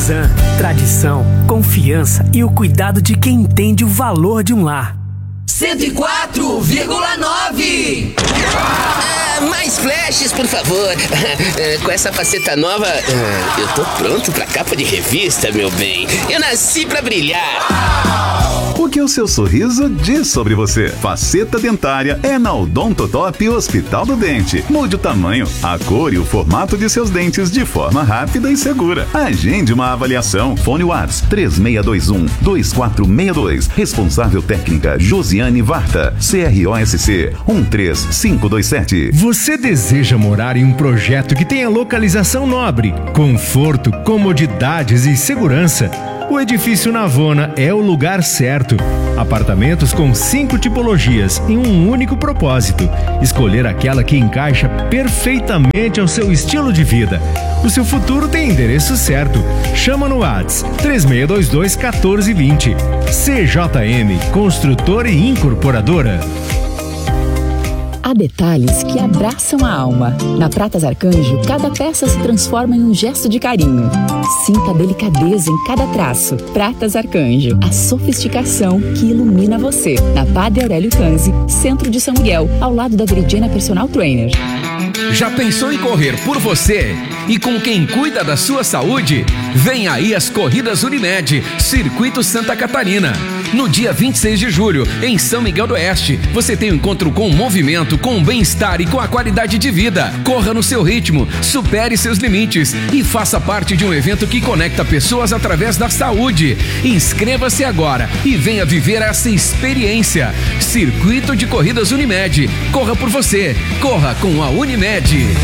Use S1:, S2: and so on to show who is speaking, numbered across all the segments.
S1: Cosan, tradição, confiança e o cuidado de quem entende o valor de um lar.
S2: 104,9.
S3: Mais flashes, por favor. Com essa faceta nova, eu tô pronto pra capa de revista, meu bem. Eu nasci pra brilhar.
S4: O que o seu sorriso diz sobre você? Faceta dentária é na Odontotop Hospital do Dente. Mude o tamanho, a cor e o formato de seus dentes de forma rápida e segura. Agende uma avaliação. Fone WhatsApp 3621-2462. Responsável técnica Josiane Varta. CROSC 13527.
S5: Você deseja morar em um projeto que tenha localização nobre, conforto, comodidades e segurança? O Edifício Navona é o lugar certo. Apartamentos com 5 tipologias em um único propósito: escolher aquela que encaixa perfeitamente ao seu estilo de vida. O seu futuro tem endereço certo. Chama no WhatsApp 3622-1420. CJM, construtora e incorporadora.
S6: Há detalhes que abraçam a alma. Na Pratas Arcanjo, cada peça se transforma em um gesto de carinho. Sinta a delicadeza em cada traço. Pratas Arcanjo, a sofisticação que ilumina você. Na Padre Aurélio Tanzi, centro de São Miguel, ao lado da Veridiana Personal Trainer.
S7: Já pensou em correr por você e com quem cuida da sua saúde? Vem aí as Corridas Unimed, Circuito Santa Catarina. No dia 26 de julho, em São Miguel do Oeste, você tem um encontro com o movimento, com o bem-estar e com a qualidade de vida. Corra no seu ritmo, supere seus limites e faça parte de um evento que conecta pessoas através da saúde. Inscreva-se agora e venha viver essa experiência. Circuito de Corridas Unimed. Corra por você. Corra com a Unimed.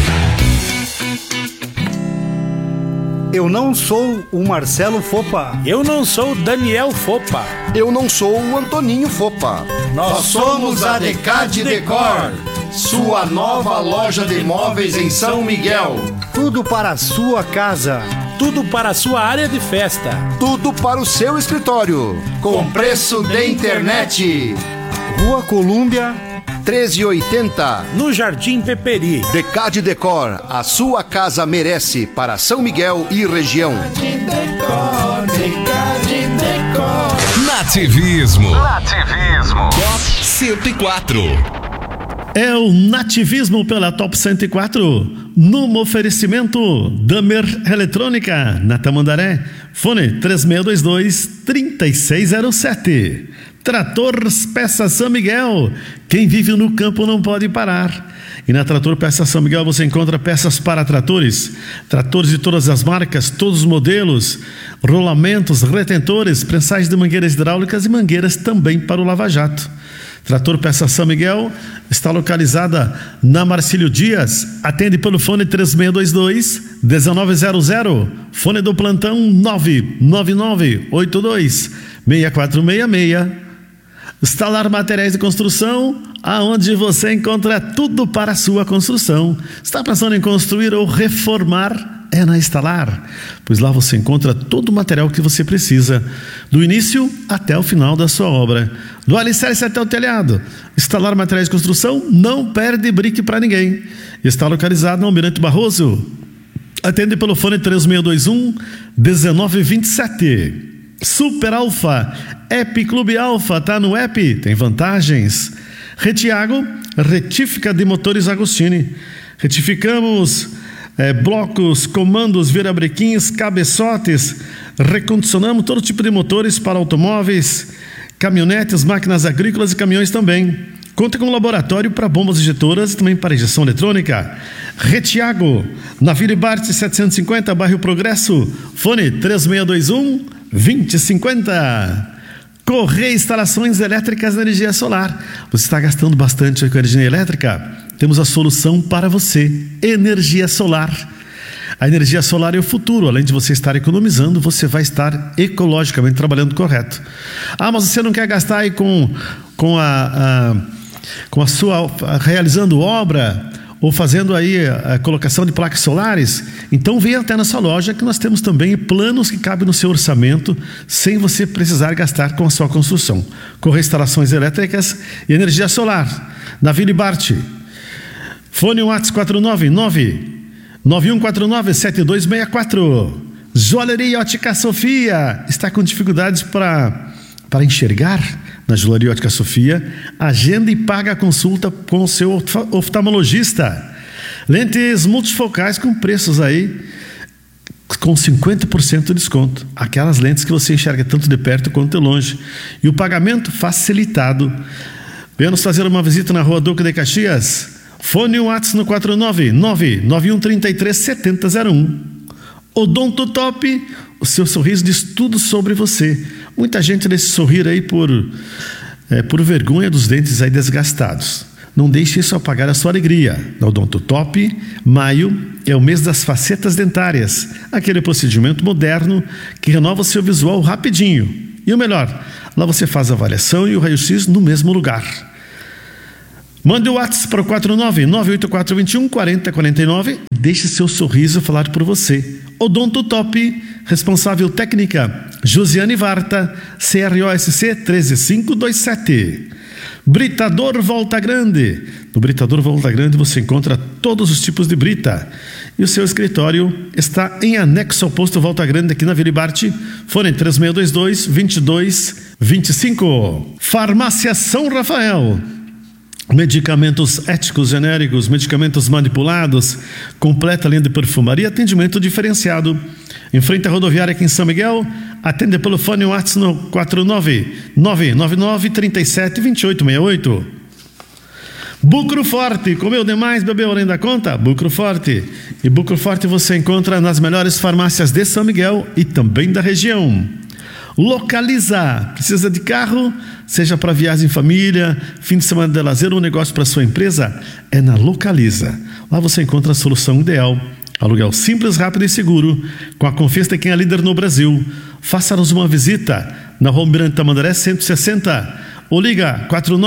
S8: Eu não sou o Marcelo Fopa.
S9: Eu não sou o Daniel Fopa.
S10: Eu não sou o Antoninho Fopa.
S11: Nós somos a Decade Decor, sua nova loja de móveis em São Miguel.
S8: Tudo para a sua casa.
S9: Tudo para a sua área de festa.
S10: Tudo para o seu escritório.
S11: Com preço de internet.
S8: Rua Colúmbia
S10: 1380,
S9: no Jardim Peperi.
S10: Decade Decor, a sua casa merece, para São Miguel e região.
S11: Decade Decor.
S7: Nativismo. 104.
S12: É o Nativismo pela Top 104, num oferecimento Damer Eletrônica, na Tamandaré, fone 3622-3607. Trator Peças São Miguel, quem vive no campo não pode parar. E na Trator Peças São Miguel você encontra peças para tratores, tratores de todas as marcas, todos os modelos, rolamentos, retentores, prensagem de mangueiras hidráulicas e mangueiras também para o lava-jato. Trator Peças São Miguel está localizada na Marcílio Dias, atende pelo fone 3622-1900, fone do plantão 999-82-6466. Instalar materiais de construção, aonde você encontra tudo para a sua construção. Está pensando em construir ou reformar? É na Instalar, pois lá você encontra todo o material que você precisa, do início até o final da sua obra, do alicerce até o telhado. Instalar materiais de construção não perde brique para ninguém. Está localizado no Almirante Barroso, atende pelo fone 3621-1927. Super Alfa, App Clube Alfa, tá no app, tem vantagens. Retiago, retífica de motores Agostini. Retificamos blocos, comandos, virabrequins, cabeçotes. Recondicionamos todo tipo de motores para automóveis, caminhonetes, máquinas agrícolas e caminhões também. Conta com um laboratório para bombas injetoras e também para injeção eletrônica. Retiago, na Vila Bart 750, bairro Progresso, fone 3621-2050. Correia Instalações Elétricas da Energia Solar. Você está gastando bastante com energia elétrica? Temos a solução para você. Energia Solar. A energia solar é o futuro. Além de você estar economizando, você vai estar ecologicamente trabalhando correto. Ah, mas você não quer gastar aí com a sua realizando obra ou fazendo aí a colocação de placas solares? Então venha até nossa loja, que nós temos também planos que cabem no seu orçamento, sem você precisar gastar com a sua construção. Correia Instalações Elétricas e Energia Solar, na Vila Bart. Fone WhatsApp 499-9149-7264. Joalheria Ótica Sofia. Está com dificuldades para enxergar? Na Joalheria Ótica Sofia, agenda e paga a consulta com o seu oftalmologista. Lentes multifocais com preços aí com 50% de desconto. Aquelas lentes que você enxerga tanto de perto quanto de longe. E o pagamento facilitado. Venha nos fazer uma visita na Rua Duque de Caxias. Fone WhatsApp no 499-9133-7001. Odonto Top, o seu sorriso diz tudo sobre você. Muita gente deixa sorrir aí por vergonha dos dentes aí desgastados. Não deixe isso apagar a sua alegria. Na Odonto Top, maio é o mês das facetas dentárias. Aquele procedimento moderno que renova o seu visual rapidinho. E o melhor, lá você faz a avaliação e o raio-x no mesmo lugar. Mande o WhatsApp para o 499-8421-4049. Deixe seu sorriso falar por você. Odonto Top, responsável técnica, Josiane Varta, CROSC 13527. Britador Volta Grande. No Britador Volta Grande você encontra todos os tipos de brita. E o seu escritório está em anexo ao posto Volta Grande aqui na Vila Ibarte. Fone 3622-2225. Farmácia São Rafael. Medicamentos éticos genéricos, medicamentos manipulados, completa linha de perfumaria, atendimento diferenciado. Em frente à rodoviária aqui em São Miguel, atende pelo fone WhatsApp no 49999372868. Bucro Forte, comeu demais, bebeu além da conta? Bucro Forte. E Bucro Forte você encontra nas melhores farmácias de São Miguel e também da região. Localiza. Precisa de carro? Seja para viagem em família, fim de semana de lazer ou negócio para sua empresa? É na Localiza. Lá você encontra a solução ideal. Aluguel simples, rápido e seguro, com a confiança de quem é líder no Brasil. Faça-nos uma visita na Rua Mirante Tamandaré 160 ou liga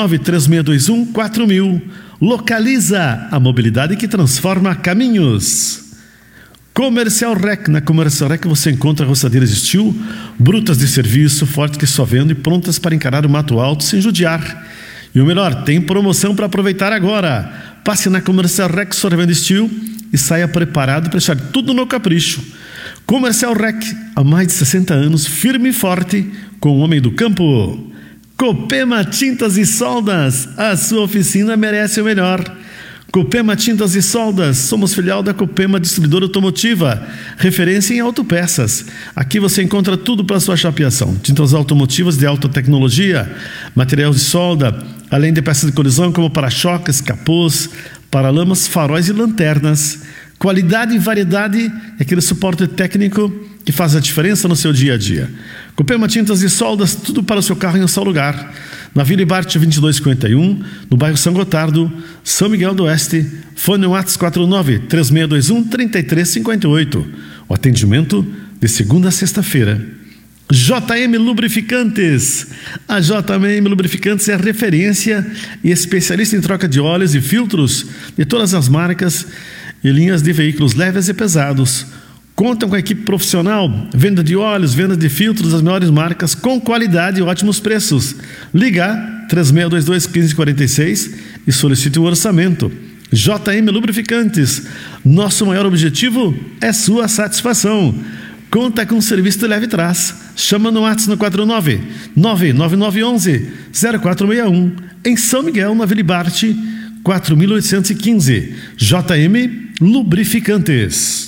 S12: 4936214000. Localiza, a mobilidade que transforma caminhos. Comercial Rec. Na Comercial Rec você encontra roçadeiras de steel, brutas de serviço, fortes que só vendo e prontas para encarar o mato alto sem judiar. E o melhor, tem promoção para aproveitar agora. Passe na Comercial Rec Sorvendo Steel e saia preparado para deixar tudo no capricho. Comercial Rec, há mais de 60 anos, firme e forte, com o homem do campo. Copema Tintas e Soldas, a sua oficina merece o melhor. Copema Tintas e Soldas, somos filial da Copema Distribuidora Automotiva, referência em autopeças. Aqui você encontra tudo para sua chapeação: tintas automotivas de alta tecnologia, materiais de solda, além de peças de colisão como para-choques, capôs, paralamas, faróis e lanternas. Qualidade e variedade é aquele suporte técnico que faz a diferença no seu dia a dia. Copema Tintas e Soldas, tudo para o seu carro em um só lugar. Na Vila Ibarte 2251, no bairro São Gotardo, São Miguel do Oeste. Fone WhatsApp 493621-3358. O atendimento de segunda a sexta-feira. JM Lubrificantes. A JM Lubrificantes é referência e especialista em troca de óleos e filtros de todas as marcas e linhas de veículos leves e pesados. Contam com a equipe profissional, venda de óleos, venda de filtros das melhores marcas, com qualidade e ótimos preços. Liga 3622-1546 e solicite o orçamento. JM Lubrificantes, nosso maior objetivo é sua satisfação. Conta com serviço de leve e trás. Chama no WhatsApp no 499-9911-0461. Em São Miguel, na Vila Ibarte, 4815. JM Lubrificantes.